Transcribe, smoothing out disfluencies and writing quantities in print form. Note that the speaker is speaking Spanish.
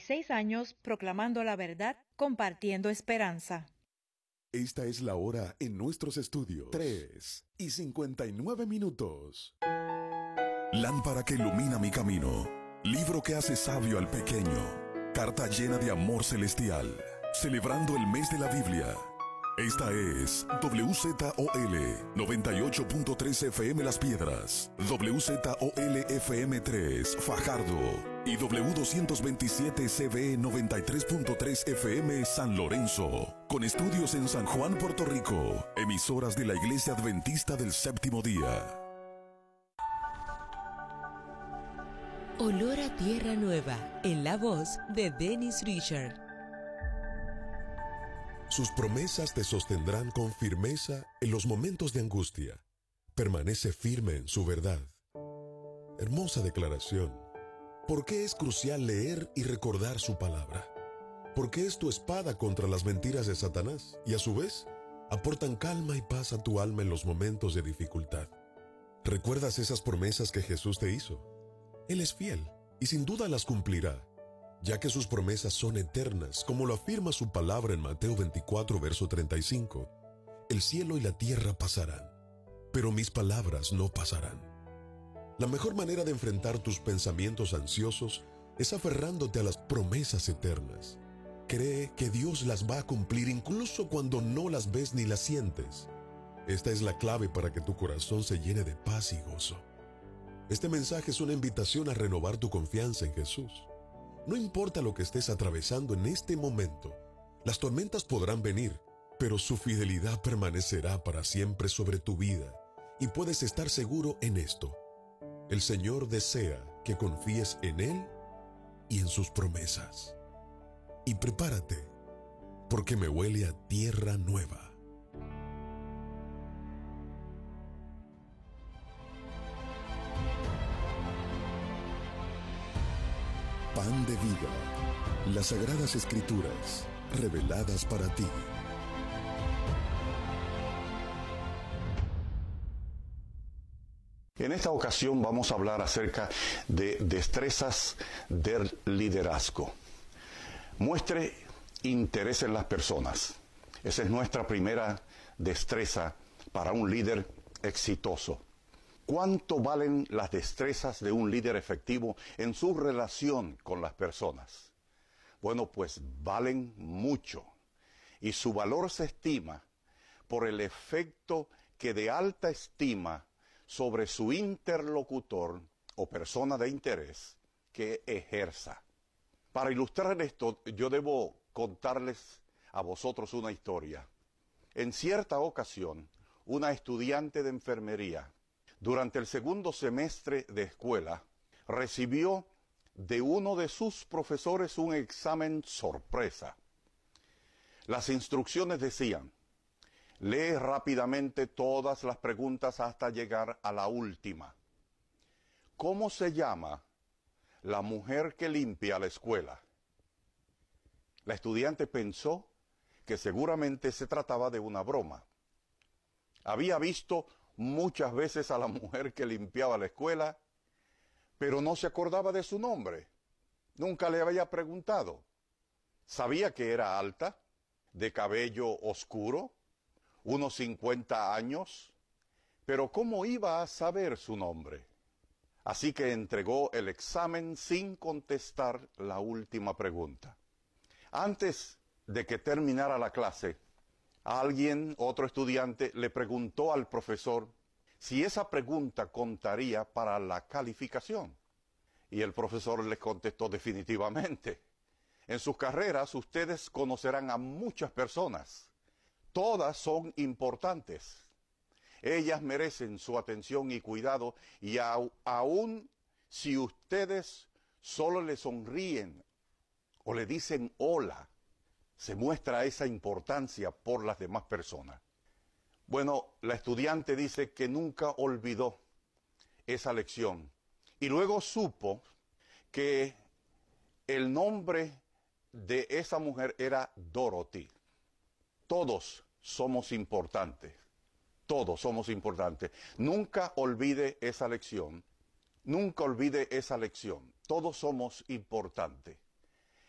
36 años proclamando la verdad, compartiendo esperanza. Esta es la hora en nuestros estudios. 3:59. Lámpara que ilumina mi camino. Libro que hace sabio al pequeño. Carta llena de amor celestial. Celebrando el mes de la Biblia. Esta es WZOL 98.3 FM Las Piedras, WZOL FM 3 Fajardo y W227 CB 93.3 FM San Lorenzo, con estudios en San Juan, Puerto Rico, emisoras de la Iglesia Adventista del Séptimo Día. Olor a tierra nueva, en la voz de Dennis Richard. Sus promesas te sostendrán con firmeza en los momentos de angustia. Permanece firme en su verdad. Hermosa declaración. ¿Por qué es crucial leer y recordar su palabra? Porque es tu espada contra las mentiras de Satanás y a su vez aportan calma y paz a tu alma en los momentos de dificultad. ¿Recuerdas esas promesas que Jesús te hizo? Él es fiel y sin duda las cumplirá, ya que sus promesas son eternas, como lo afirma su palabra en Mateo 24, verso 35. El cielo y la tierra pasarán, pero mis palabras no pasarán. La mejor manera de enfrentar tus pensamientos ansiosos es aferrándote a las promesas eternas. Cree que Dios las va a cumplir incluso cuando no las ves ni las sientes. Esta es la clave para que tu corazón se llene de paz y gozo. Este mensaje es una invitación a renovar tu confianza en Jesús. No importa lo que estés atravesando en este momento, las tormentas podrán venir, pero su fidelidad permanecerá para siempre sobre tu vida, y puedes estar seguro en esto. El Señor desea que confíes en Él y en sus promesas. Y prepárate, porque me huele a tierra nueva. Pan de vida. Las Sagradas Escrituras, reveladas para ti. En esta ocasión vamos a hablar acerca de destrezas del liderazgo. Muestre interés en las personas. Esa es nuestra primera destreza para un líder exitoso. ¿Cuánto valen las destrezas de un líder efectivo en su relación con las personas? Bueno, pues valen mucho. Y su valor se estima por el efecto que de alta estima sobre su interlocutor o persona de interés que ejerza. Para ilustrar esto, yo debo contarles a vosotros una historia. En cierta ocasión, una estudiante de enfermería, durante el segundo semestre de escuela, recibió de uno de sus profesores un examen sorpresa. Las instrucciones decían: lee rápidamente todas las preguntas hasta llegar a la última. ¿Cómo se llama la mujer que limpia la escuela? La estudiante pensó que seguramente se trataba de una broma. Había visto muchas veces a la mujer que limpiaba la escuela, pero no se acordaba de su nombre. Nunca le había preguntado. Sabía que era alta, de cabello oscuro, unos 50 años, pero ¿cómo iba a saber su nombre? Así que entregó el examen sin contestar la última pregunta. Antes de que terminara la clase, otro estudiante, le preguntó al profesor si esa pregunta contaría para la calificación. Y el profesor le contestó: definitivamente. En sus carreras ustedes conocerán a muchas personas. Todas son importantes. Ellas merecen su atención y cuidado, y aun si ustedes solo le sonríen o le dicen hola, se muestra esa importancia por las demás personas. Bueno, la estudiante dice que nunca olvidó esa lección. Y luego supo que el nombre de esa mujer era Dorothy. Todos somos importantes. Todos somos importantes. Nunca olvide esa lección. Nunca olvide esa lección. Todos somos importantes.